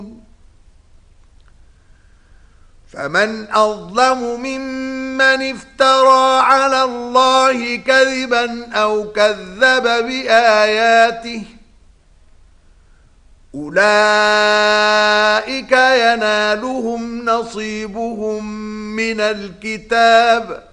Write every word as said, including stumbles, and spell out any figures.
فمن أظلم ممن افترى على الله كذبا أو كذب بآياته أولئك ينالهم نصيبهم من الكتاب